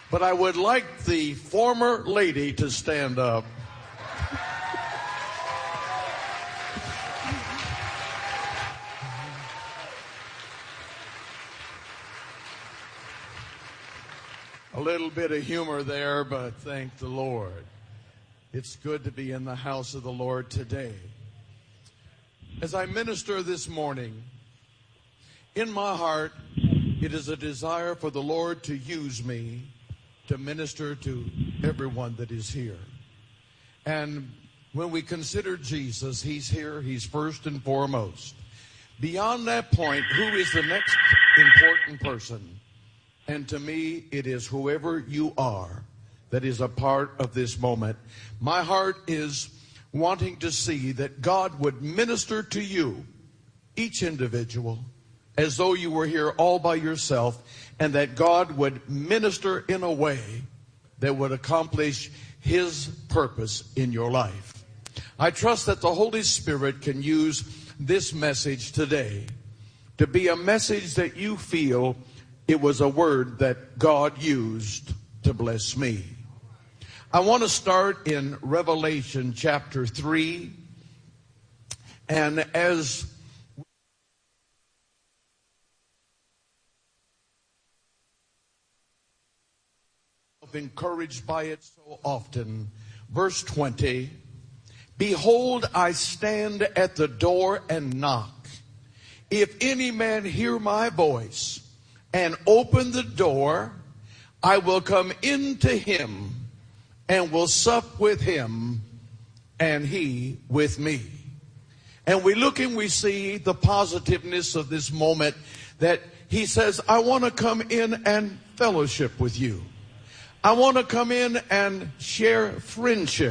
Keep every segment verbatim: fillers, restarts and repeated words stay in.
but I would like the former lady to stand up. A little bit of humor there, but thank the Lord. It's good to be in the house of the Lord today. As I minister this morning, in my heart, it is a desire for the Lord to use me to minister to everyone that is here. And when we consider Jesus, he's here, he's first and foremost. Beyond that point, who is the next important person? And to me, it is whoever you are that is a part of this moment. My heart is wanting to see that God would minister to you, each individual, as though you were here all by yourself, and that God would minister in a way that would accomplish his purpose in your life. I trust that the Holy Spirit can use this message today to be a message that you feel it was a word that God used to bless me. I want to start in Revelation chapter three. And as encouraged by it so often, verse twenty, behold, I stand at the door and knock. If any man hear my voice and open the door, I will come into him and will sup with him and he with me. And we look and we see the positiveness of this moment, that he says, I want to come in and fellowship with you. I want to come in and share friendship.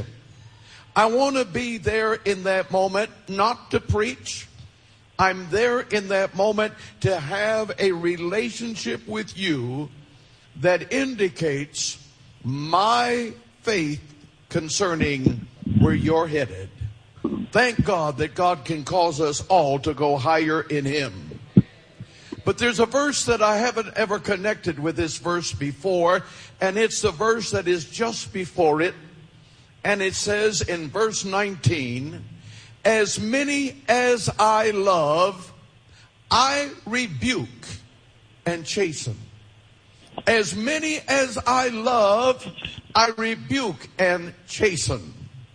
I want to be there in that moment, not to preach. I'm there in that moment to have a relationship with you that indicates my faith concerning where you're headed. Thank God that God can cause us all to go higher in him. But there's a verse that I haven't ever connected with this verse before, and it's the verse that is just before it. And it says in verse nineteen, as many as I love, I rebuke and chasten. As many as I love, I rebuke and chasten.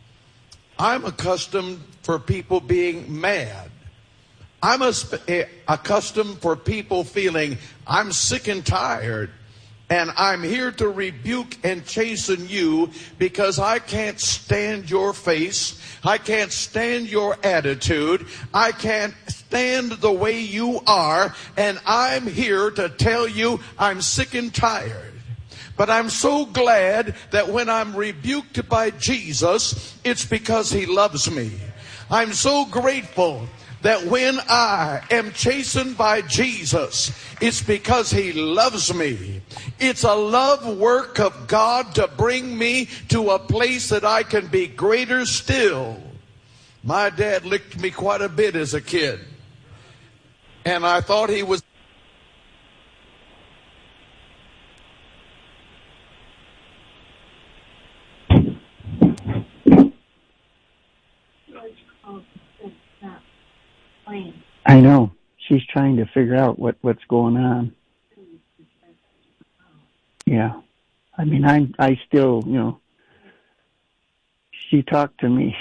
I'm accustomed for people being mad. I'm accustomed for people feeling I'm sick and tired. And I'm here to rebuke and chasten you because I can't stand your face. I can't stand your attitude. I can't stand the way you are. And I'm here to tell you I'm sick and tired. But I'm so glad that when I'm rebuked by Jesus, it's because he loves me. I'm so grateful that when I am chastened by Jesus, it's because he loves me. It's a love work of God to bring me to a place that I can be greater still. My dad licked me quite a bit as a kid. And I thought he was... I know. She's trying to figure out what, what's going on. Yeah. I mean, I I still, you know, she talked to me.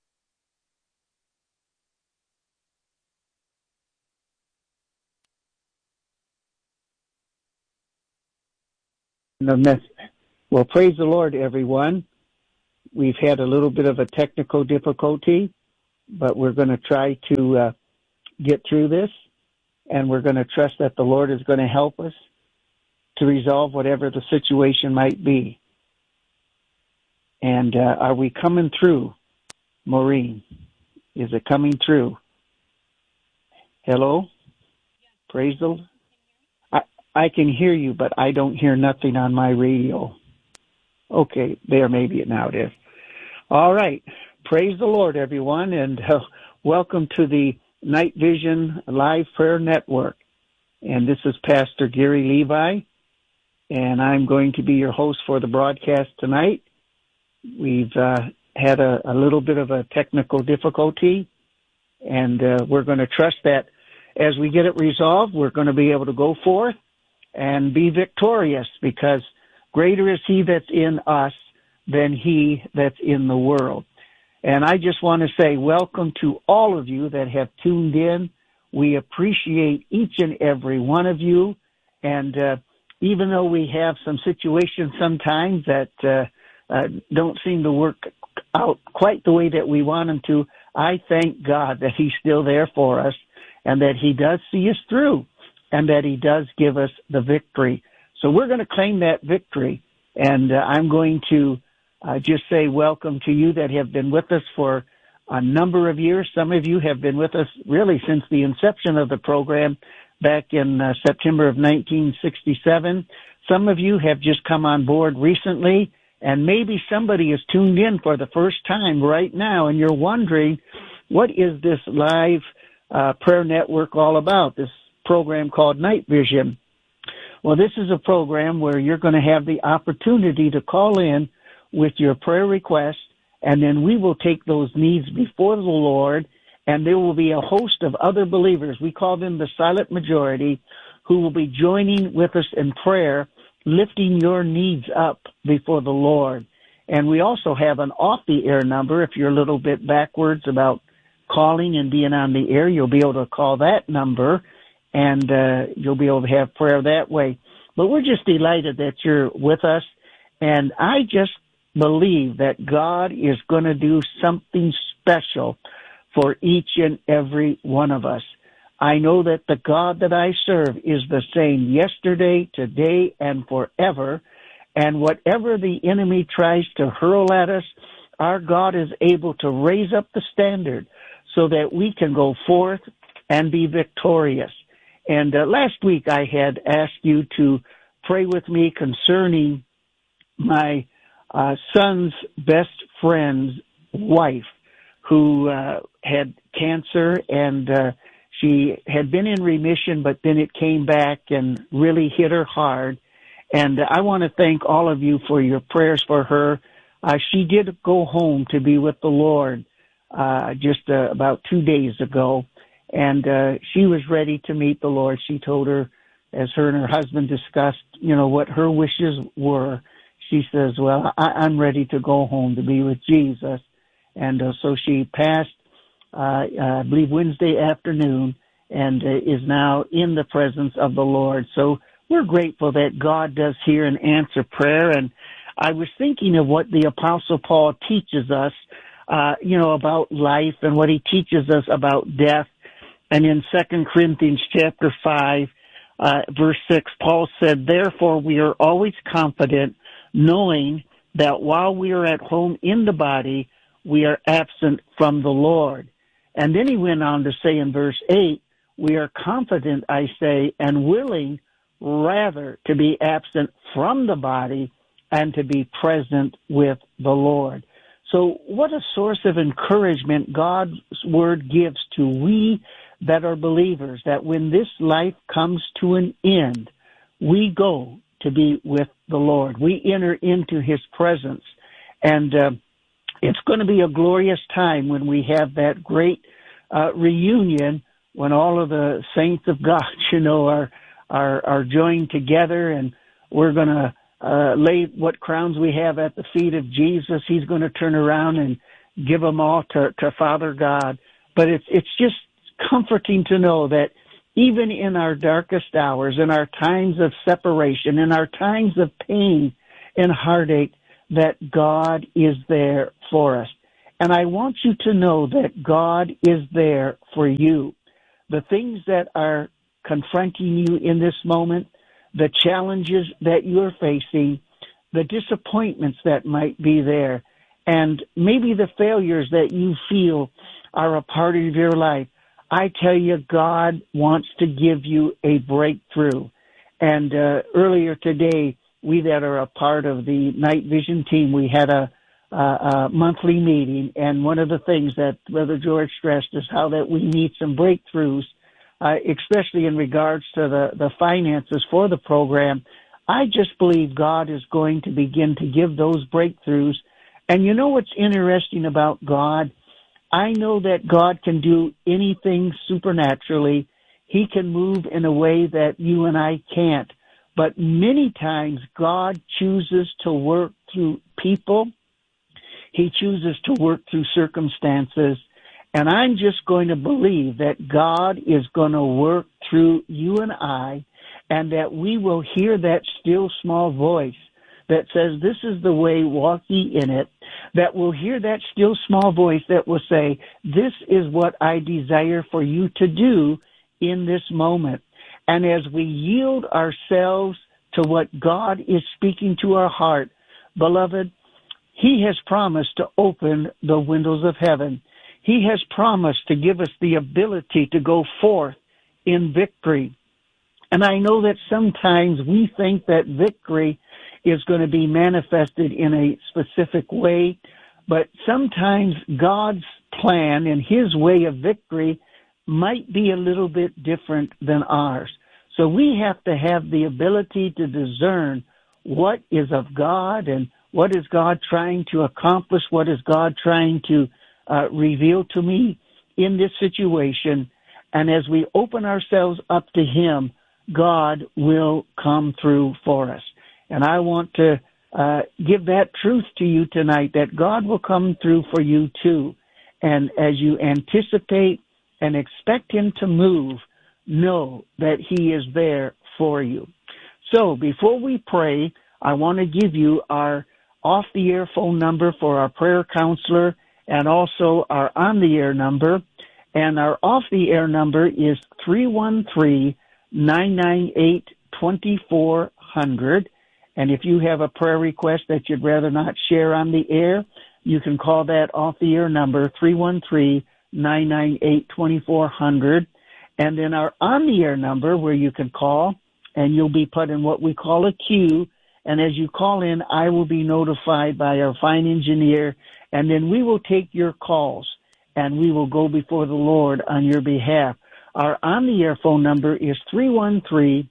Well, praise the Lord, everyone. We've had a little bit of a technical difficulty, but we're going to try to uh, get through this, and we're going to trust that the Lord is going to help us to resolve whatever the situation might be. And uh, are we coming through, Maureen? Is it coming through? Hello? Praise the Lord. I, I can hear you, but I don't hear nothing on my radio. Okay, there, maybe now it is. All right. Praise the Lord, everyone, and uh, welcome to the Night Vision Live Prayer Network. And this is Pastor Gary Levi. and I'm going to be your host for the broadcast tonight. We've uh, had a, a little bit of a technical difficulty, and uh, we're going to trust that as we get it resolved, we're going to be able to go forth and be victorious, because greater is he that's in us than he that's in the world. And I just want to say welcome to all of you that have tuned in. We appreciate each and every one of you. And uh, even though we have some situations sometimes that uh, uh, don't seem to work out quite the way that we want them to, I thank God that he's still there for us and that he does see us through and that he does give us the victory. So we're going to claim that victory. And uh, I'm going to Uh, just say welcome to you that have been with us for a number of years. Some of you have been with us really since the inception of the program back in uh, September of nineteen sixty-seven. Some of you have just come on board recently, and maybe somebody is tuned in for the first time right now, and you're wondering, what is this live uh, prayer network all about, this program called Night Vision? Well, this is a program where you're going to have the opportunity to call in with your prayer request, and then we will take those needs before the Lord, and there will be a host of other believers. We call them the silent majority, who will be joining with us in prayer, lifting your needs up before the Lord. And we also have an off-the-air number. If you're a little bit backwards about calling and being on the air, you'll be able to call that number, and uh, you'll be able to have prayer that way. But we're just delighted that you're with us, and I just believe that God is going to do something special for each and every one of us. I know that the God that I serve is the same yesterday, today, and forever. And whatever the enemy tries to hurl at us, our God is able to raise up the standard so that we can go forth and be victorious. And uh, last week I had asked you to pray with me concerning my Uh, son's best friend's wife, who uh, had cancer, and uh, she had been in remission, but then it came back and really hit her hard. And I want to thank all of you for your prayers for her. Uh, she did go home to be with the Lord uh, just uh, about two days ago, and uh, she was ready to meet the Lord. She told her, as her and her husband discussed, you know, what her wishes were. She says, well, I, I'm ready to go home to be with Jesus. And uh, so she passed, uh, uh, I believe, Wednesday afternoon, and uh, is now in the presence of the Lord. So we're grateful that God does hear and answer prayer. And I was thinking of what the Apostle Paul teaches us, uh, you know, about life and what he teaches us about death. And in Second Corinthians chapter five, uh, verse six, Paul said, therefore we are always confident, knowing that while we are at home in the body, we are absent from the Lord. And then he went on to say in verse eight, we are confident, I say, and willing rather to be absent from the body and to be present with the Lord. So what a source of encouragement God's word gives to we that are believers, that when this life comes to an end, we go to be with the Lord. We enter into his presence. And uh, it's going to be a glorious time when we have that great uh, reunion, when all of the saints of God, you know, are are, are joined together, and we're going to uh, lay what crowns we have at the feet of Jesus. He's going to turn around and give them all to, to Father God. But it's it's just comforting to know that even in our darkest hours, in our times of separation, in our times of pain and heartache, that God is there for us. And I want you to know that God is there for you. The things that are confronting you in this moment, the challenges that you're facing, the disappointments that might be there, and maybe the failures that you feel are a part of your life, I tell you, God wants to give you a breakthrough. And uh, earlier today, we that are a part of the Night Vision team, we had a, a, a monthly meeting, and one of the things that Brother George stressed is how that we need some breakthroughs, uh, especially in regards to the, the finances for the program. I just believe God is going to begin to give those breakthroughs. And you know what's interesting about God? I know that God can do anything supernaturally. He can move in a way that you and I can't. But many times God chooses to work through people. He chooses to work through circumstances. And I'm just going to believe that God is going to work through you and I, and that we will hear that still small voice that says, this is the way, walk ye in it, that will hear that still small voice that will say, this is what I desire for you to do in this moment. And as we yield ourselves to what God is speaking to our heart, beloved, He has promised to open the windows of heaven. He has promised to give us the ability to go forth in victory. And I know that sometimes we think that victory is going to be manifested in a specific way, but sometimes God's plan and His way of victory might be a little bit different than ours. So we have to have the ability to discern what is of God and what is God trying to accomplish, what is God trying to uh, reveal to me in this situation. And as we open ourselves up to Him, God will come through for us. And I want to uh, give that truth to you tonight, that God will come through for you too. And as you anticipate and expect Him to move, know that He is there for you. So before we pray, I want to give you our off-the-air phone number for our prayer counselor and also our on-the-air number. And our off-the-air number is three one three, nine nine eight, two four zero zero. And if you have a prayer request that you'd rather not share on the air, you can call that off-the-air number, three one three, nine nine eight, two four zero zero. And then our on-the-air number where you can call, and you'll be put in what we call a queue. And as you call in, I will be notified by our fine engineer, and then we will take your calls, and we will go before the Lord on your behalf. Our on-the-air phone number is three one three,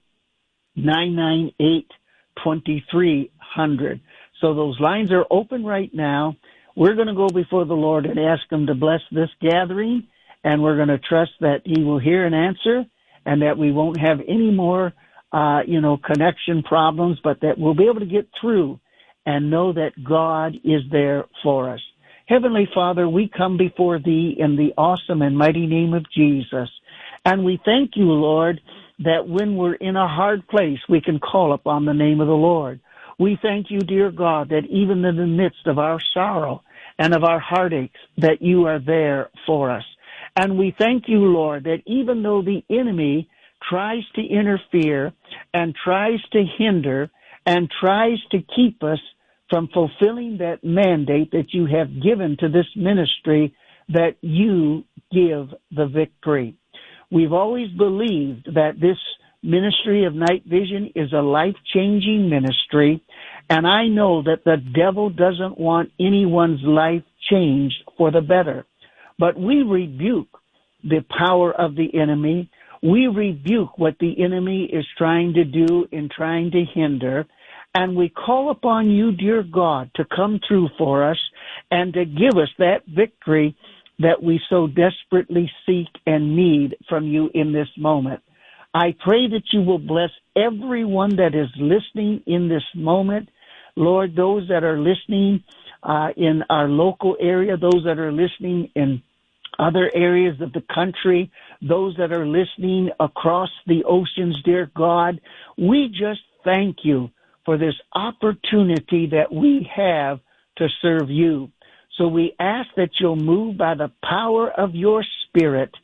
nine nine eight, two three zero zero. So those lines are open right now. We're going to go before the Lord and ask Him to bless this gathering, and we're going to trust that He will hear and answer, and that we won't have any more Uh, you know, connection problems, but that we'll be able to get through and know that God is there for us. Heavenly Father, we come before Thee in the awesome and mighty name of Jesus. And we thank You, Lord, that when we're in a hard place, we can call upon the name of the Lord. We thank You, dear God, that even in the midst of our sorrow and of our heartaches, that You are there for us. And we thank You, Lord, that even though the enemy tries to interfere and tries to hinder and tries to keep us from fulfilling that mandate that You have given to this ministry, that You give the victory. We've always believed that this ministry of Night Vision is a life-changing ministry, and I know that the devil doesn't want anyone's life changed for the better. But we rebuke the power of the enemy. We rebuke what the enemy is trying to do in trying to hinder, and we call upon You, dear God, to come through for us and to give us that victory that we so desperately seek and need from You in this moment. I pray that You will bless everyone that is listening in this moment. Lord, those that are listening uh, in our local area, those that are listening in other areas of the country, those that are listening across the oceans, dear God, we just thank You for this opportunity that we have to serve You. So we ask that You'll move by the power of Your Spirit